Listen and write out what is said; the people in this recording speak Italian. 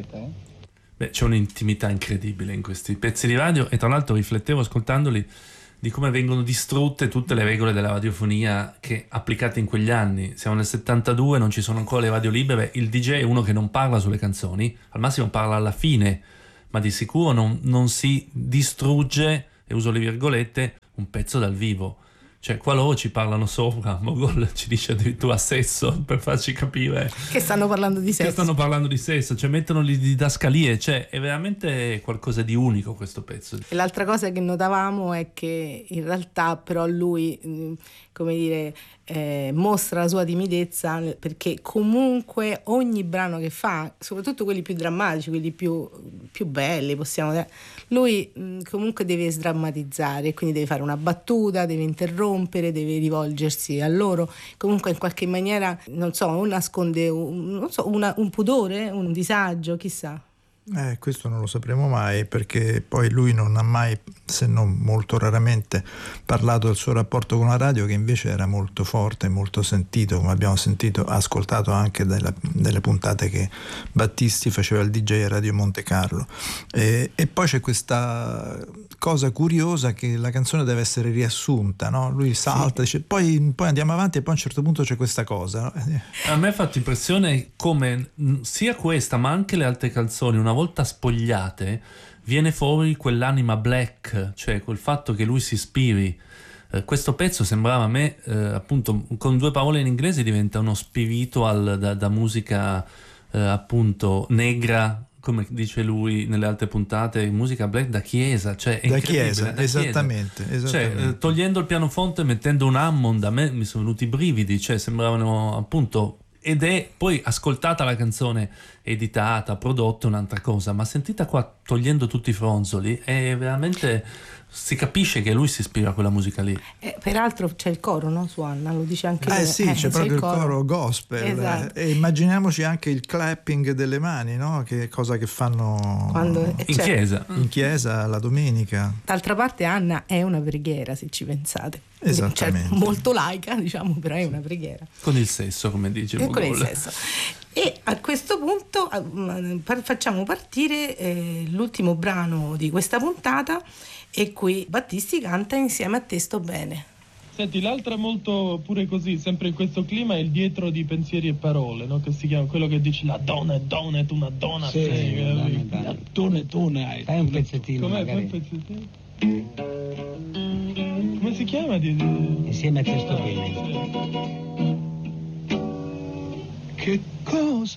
poeta. Beh, c'è un'intimità incredibile in questi pezzi di radio, e tra l'altro riflettevo ascoltandoli di come vengono distrutte tutte le regole della radiofonia che applicate in quegli anni. Siamo nel 72, non ci sono ancora le radio libere, il DJ è uno che non parla sulle canzoni, al massimo parla alla fine, ma di sicuro non si distrugge, e uso le virgolette, un pezzo dal vivo. Cioè, qua loro ci parlano sopra, Mogol ci dice addirittura sesso, per farci capire che stanno parlando di sesso. che stanno parlando di sesso, cioè mettono le didascalie, cioè è veramente qualcosa di unico questo pezzo. E l'altra cosa che notavamo è che in realtà però lui, come dire, mostra la sua timidezza, perché comunque ogni brano che fa, soprattutto quelli più drammatici, quelli più belli, possiamo dire, lui comunque deve sdrammatizzare, quindi deve fare una battuta, deve interrompere, deve rivolgersi a loro, comunque in qualche maniera, non so, o nasconde un pudore, un disagio, chissà. Questo non lo sapremo mai, perché poi lui non ha mai, se non molto raramente, parlato del suo rapporto con la radio, che invece era molto forte, molto sentito, come abbiamo ascoltato anche delle puntate che Battisti faceva il DJ a Radio Monte Carlo. E poi c'è questa cosa curiosa che la canzone deve essere riassunta, no? Lui salta, dice, poi andiamo avanti, e poi a un certo punto c'è questa cosa, no? A me ha fatto impressione come sia questa ma anche le altre canzoni, una volta spogliate, viene fuori quell'anima black, cioè quel fatto che lui si ispiri. Questo pezzo sembrava a me, appunto, con due parole in inglese diventa uno spirito da musica appunto negra, come dice lui nelle altre puntate, musica black da chiesa, cioè è da chiesa, esattamente. Cioè, togliendo il pianoforte e mettendo un Hammond, a me mi sono venuti i brividi, cioè sembravano appunto. Ed è poi ascoltata la canzone, editata, prodotta, un'altra cosa, ma sentita qua, togliendo tutti i fronzoli, è veramente, si capisce che lui si ispira a quella musica lì. Peraltro c'è il coro, no? Su Anna, lo dice anche lui. Sì, c'è proprio il coro gospel. Esatto. E immaginiamoci anche il clapping delle mani, no? Che cosa che fanno in chiesa. In chiesa la domenica. D'altra parte Anna è una preghiera, se ci pensate. Esattamente. Cioè, molto laica, diciamo, però è una preghiera. Con il sesso, come dice Mogol. Con il sesso. E a questo punto facciamo partire l'ultimo brano di questa puntata, e qui Battisti canta insieme a Te sto bene. Senti, l'altra molto pure così, sempre in questo clima, è il dietro di pensieri e parole, no? Che si chiama quello che dice la donna è donna, tu una donna sei. La donna hai. Fai un pezzettino. Com'è magari. un pezzettino? Come si chiama? Insieme a Te sto bene. Che cosa?